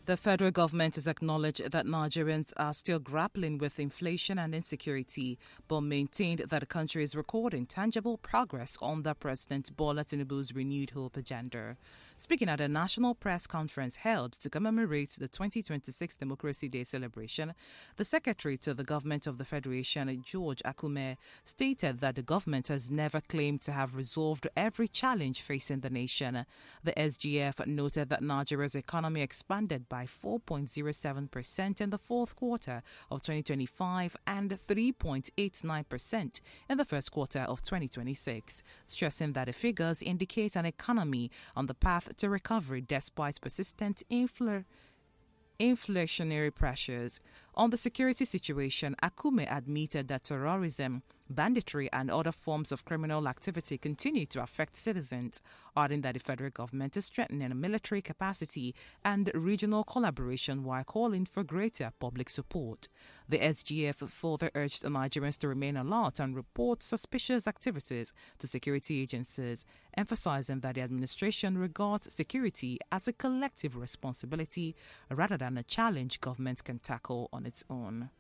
The federal government has acknowledged that Nigerians are still grappling with inflation and insecurity, but maintained that the country is recording tangible progress under President Bola Tinubu's renewed hope agenda. Speaking at a national press conference held to commemorate the 2026 Democracy Day celebration, the Secretary to the Government of the Federation, George Akume, stated that the government has never claimed to have resolved every challenge facing the nation. The SGF noted that Nigeria's economy expanded by 4.07% in the fourth quarter of 2025 and 3.89% in the first quarter of 2026, stressing that the figures indicate an economy on the path to recovery despite persistent inflationary pressures. On the security situation, Akume admitted that terrorism, banditry and other forms of criminal activity continue to affect citizens, adding that the federal government is strengthening military capacity and regional collaboration while calling for greater public support. The SGF further urged Nigerians to remain alert and report suspicious activities to security agencies, emphasizing that the administration regards security as a collective responsibility rather than a challenge government can tackle on its own.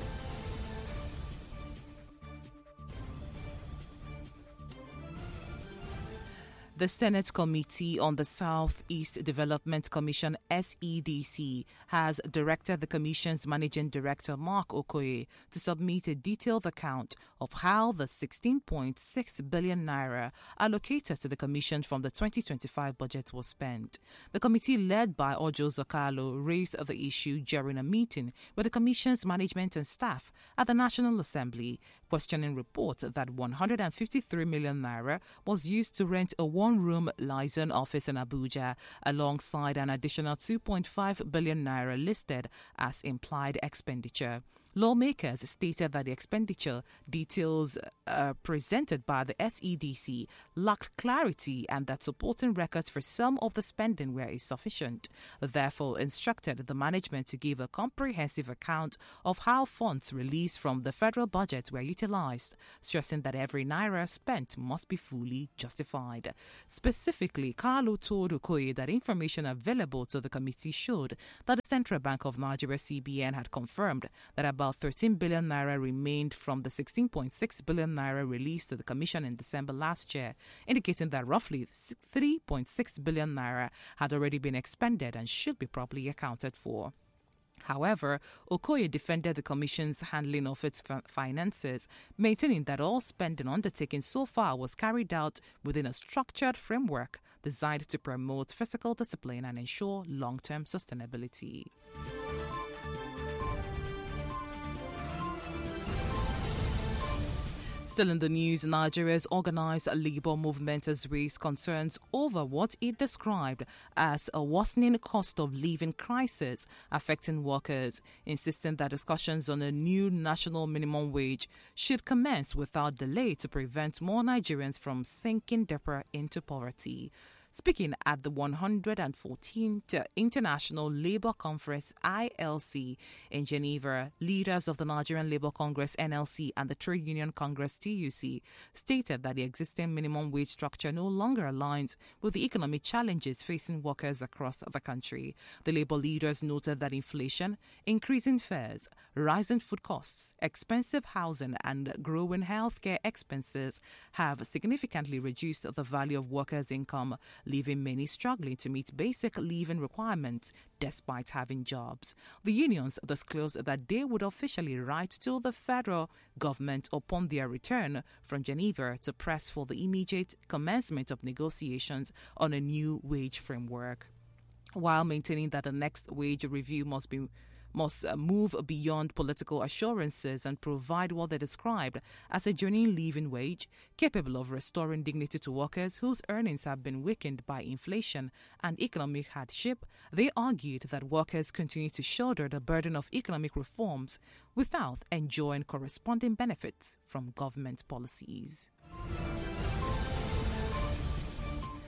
The Senate Committee on the Southeast Development Commission (SEDC) has directed the Commission's Managing Director Mark Okoye to submit a detailed account of how the 16.6 billion naira allocated to the Commission from the 2025 budget was spent. The committee, led by Ojo Zokalo, raised the issue during a meeting with the Commission's management and staff at the National Assembly, questioning reports that 153 million naira was used to rent a one-room liaison office in Abuja, alongside an additional 2.5 billion naira listed as implied expenditure. Lawmakers stated that the expenditure details presented by the SEDC lacked clarity and that supporting records for some of the spending were insufficient. Therefore, instructed the management to give a comprehensive account of how funds released from the federal budget were utilized, stressing that every naira spent must be fully justified. Specifically, Kalu told Okoye that information available to the committee showed that the Central Bank of Nigeria (CBN) had confirmed that about 13 billion naira remained from the 16.6 billion naira released to the Commission in December last year, indicating that roughly 3.6 billion naira had already been expended and should be properly accounted for. However, Okoye defended the Commission's handling of its finances, maintaining that all spending undertaken so far was carried out within a structured framework designed to promote fiscal discipline and ensure long-term sustainability. Still in the news, Nigeria's organized labor movement has raised concerns over what it described as a worsening cost of living crisis affecting workers, insisting that discussions on a new national minimum wage should commence without delay to prevent more Nigerians from sinking deeper into poverty. Speaking at the 114th International Labour Conference (ILC) in Geneva, leaders of the Nigerian Labour Congress (NLC) and the Trade Union Congress (TUC) stated that the existing minimum wage structure no longer aligns with the economic challenges facing workers across the country. The labour leaders noted that inflation, increasing fares, rising food costs, expensive housing and growing healthcare expenses have significantly reduced the value of workers' income, leaving many struggling to meet basic living requirements despite having jobs. The unions disclosed that they would officially write to the federal government upon their return from Geneva to press for the immediate commencement of negotiations on a new wage framework, while maintaining that the next wage review must move beyond political assurances and provide what they described as a genuine living wage capable of restoring dignity to workers whose earnings have been weakened by inflation and economic hardship. They argued that workers continue to shoulder the burden of economic reforms without enjoying corresponding benefits from government policies.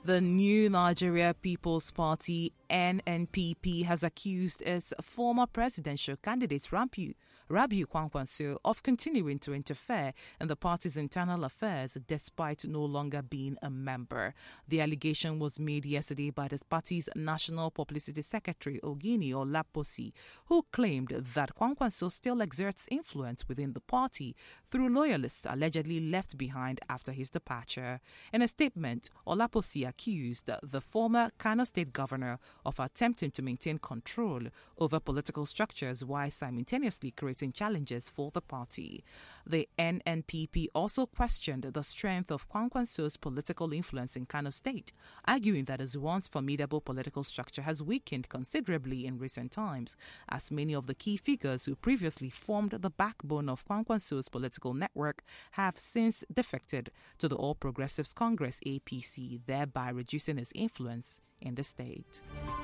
The New Nigeria People's Party, NNPP, has accused its former presidential candidate Rabiu Kwankwaso of continuing to interfere in the party's internal affairs despite no longer being a member. The allegation was made yesterday by the party's National Publicity Secretary Ogini Olaposi, who claimed that Kwankwaso still exerts influence within the party through loyalists allegedly left behind after his departure. In a statement, Olaposi accused the former Kano State governor of attempting to maintain control over political structures while simultaneously creating challenges for the party. The NNPP also questioned the strength of Kwankwaso's political influence in Kano State, arguing that his once formidable political structure has weakened considerably in recent times, as many of the key figures who previously formed the backbone of Kwankwaso's political network have since defected to the All Progressives Congress APC, thereby reducing his influence in the state.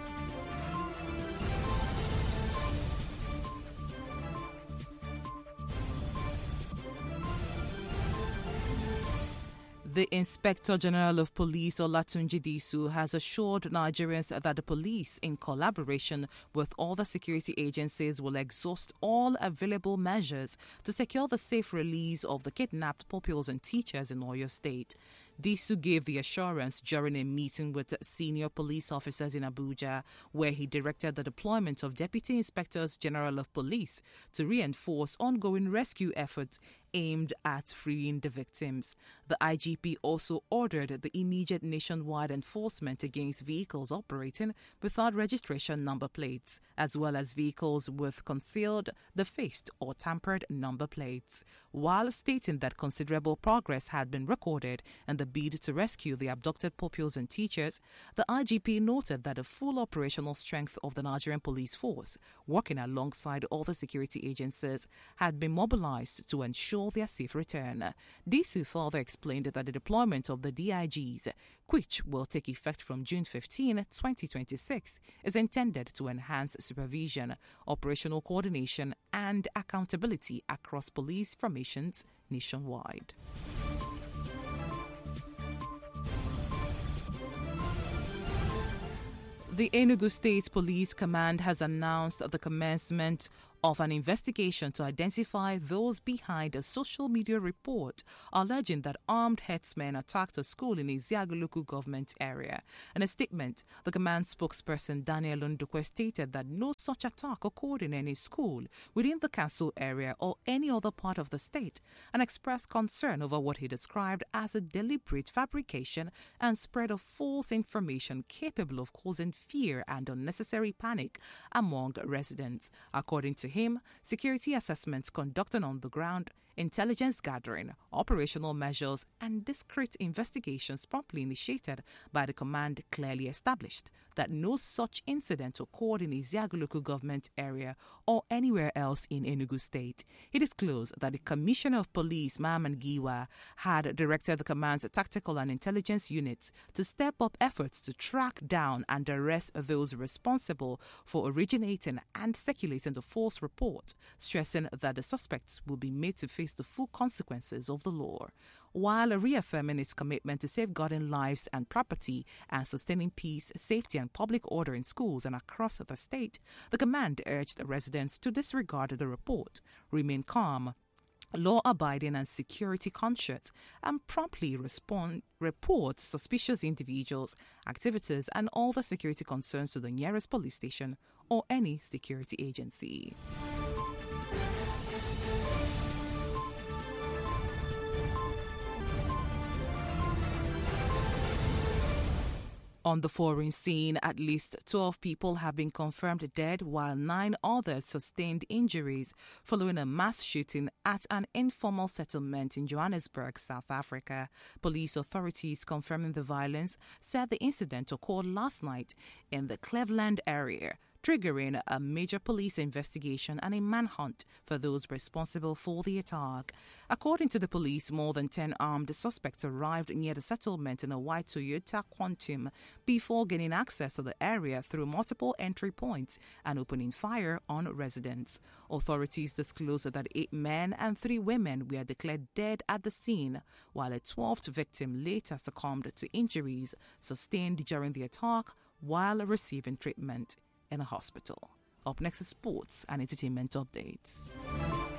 The Inspector General of Police, Olatunji Disu, has assured Nigerians that the police, in collaboration with other security agencies, will exhaust all available measures to secure the safe release of the kidnapped pupils and teachers in Oyo State. Disu gave the assurance during a meeting with senior police officers in Abuja, where he directed the deployment of Deputy Inspectors General of Police to reinforce ongoing rescue efforts aimed at freeing the victims. The IGP also ordered the immediate nationwide enforcement against vehicles operating without registration number plates, as well as vehicles with concealed, defaced, or tampered number plates. While stating that considerable progress had been recorded in the bid to rescue the abducted pupils and teachers, the IGP noted that the full operational strength of the Nigerian police force, working alongside other security agencies, had been mobilized to ensure their safe return. Disu further explained that the deployment of the DIGs, which will take effect from June 15, 2026, is intended to enhance supervision, operational coordination, and accountability across police formations nationwide. The Enugu State Police Command has announced the commencement of an investigation to identify those behind a social media report alleging that armed herdsmen attacked a school in Iziagu local government area. In a statement, the command spokesperson Daniel Ndukwe stated that no such attack occurred in any school within the council area or any other part of the state, and expressed concern over what he described as a deliberate fabrication and spread of false information capable of causing fear and unnecessary panic among residents. According to him, security assessments conducted on the ground, intelligence gathering, operational measures, and discreet investigations promptly initiated by the command clearly established that no such incident occurred in Iziagu local government area or anywhere else in Enugu State. He disclosed that the Commissioner of Police, Maman Giwa, had directed the command's tactical and intelligence units to step up efforts to track down and arrest those responsible for originating and circulating the false report, stressing that the suspects will be made to face the full consequences of the law. While reaffirming its commitment to safeguarding lives and property and sustaining peace, safety, and public order in schools and across the state, the command urged residents to disregard the report, remain calm, law-abiding and security-conscious, and promptly report suspicious individuals, activities, and all the security concerns to the nearest police station or any security agency. On the foreign scene, at least 12 people have been confirmed dead while 9 others sustained injuries following a mass shooting at an informal settlement in Johannesburg, South Africa. Police authorities confirming the violence said the incident occurred last night in the Cleveland area. triggering a major police investigation and a manhunt for those responsible for the attack. According to the police, more than 10 armed suspects arrived near the settlement in a white Toyota Quantum before gaining access to the area through multiple entry points and opening fire on residents. Authorities disclosed that 8 men and 3 women were declared dead at the scene, while a 12th victim later succumbed to injuries sustained during the attack while receiving treatment in a hospital. Up next is sports and entertainment updates.